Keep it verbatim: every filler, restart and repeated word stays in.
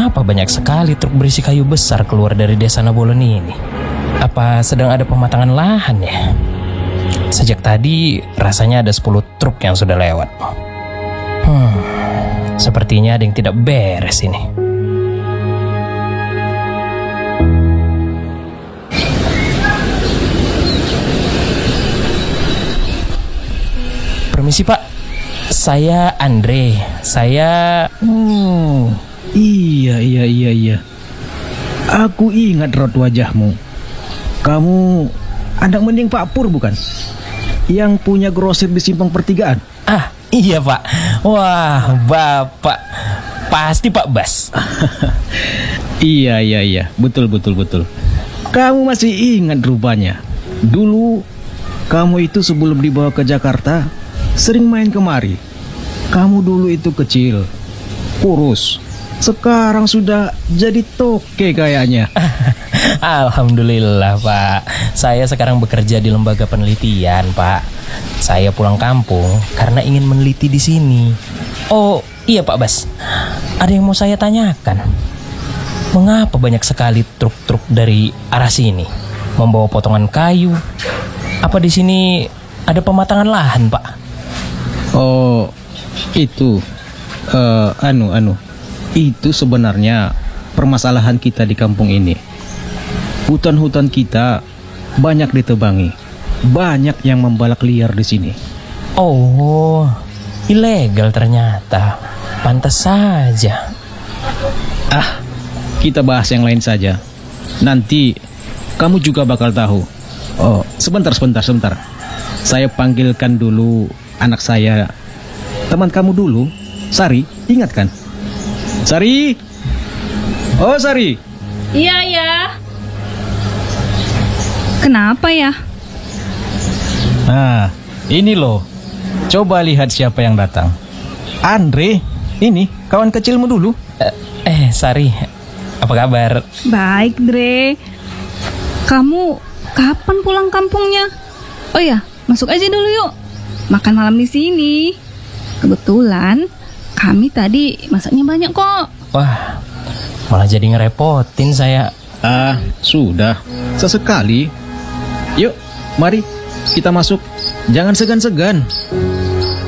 Mengapa banyak sekali truk berisi kayu besar keluar dari desa Nabolon ini? Apa sedang ada pematangan lahan ya? Sejak tadi rasanya ada sepuluh truk yang sudah lewat. Hmm, sepertinya ada yang tidak beres ini. Permisi Pak, saya Andre. Saya... Oh, iya, iya, iya, iya. Aku ingat raut wajahmu. Kamu anak mending Pak Pur bukan? Yang punya grosir di Simpang Pertigaan. Ah, iya Pak. Wah, Bapak. Pasti Pak Bas. Iya, iya, iya. Betul, betul, betul. Kamu masih ingat rupanya. Dulu, kamu itu sebelum dibawa ke Jakarta, sering main kemari. Kamu dulu itu kecil, kurus. Sekarang sudah jadi toke kayaknya. Alhamdulillah Pak. Saya sekarang bekerja di lembaga penelitian Pak. Saya pulang kampung karena ingin meneliti di sini. Oh iya Pak Bas, ada yang mau saya tanyakan. Mengapa banyak sekali truk-truk dari arah sini membawa potongan kayu? Apa di sini ada pematangan lahan Pak? Oh itu uh, anu anu itu sebenarnya permasalahan kita di kampung ini. Hutan-hutan kita banyak ditebangi, banyak yang membalak liar di sini. Oh, ilegal ternyata. Pantas saja. Ah, kita bahas yang lain saja. Nanti kamu juga bakal tahu. Oh, sebentar, sebentar, sebentar. Saya panggilkan dulu anak saya, teman kamu dulu, Sari. Ingat kan? Sari. Oh, Sari. Iya, ya. Kenapa ya? Nah, ini loh. Coba lihat siapa yang datang. Andre, ini kawan kecilmu dulu. Eh, eh Sari, apa kabar? Baik, Dre. Kamu kapan pulang kampungnya? Oh ya, masuk aja dulu yuk. Makan malam di sini. Kebetulan kami tadi masaknya banyak kok. Wah, malah jadi ngerepotin saya. Ah, sudah. Sesekali. Yuk, mari kita masuk. Jangan segan-segan.